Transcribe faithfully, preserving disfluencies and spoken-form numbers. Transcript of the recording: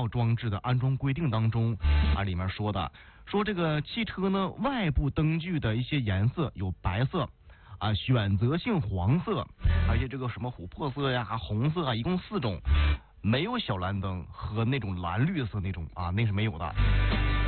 装置的安装规定当中啊，里面说的说这个汽车呢外部灯具的一些颜色有白色啊、选择性黄色，而且这个什么琥珀色呀、红色啊，一共四种，没有小蓝灯和那种蓝绿色那种啊，那是没有的。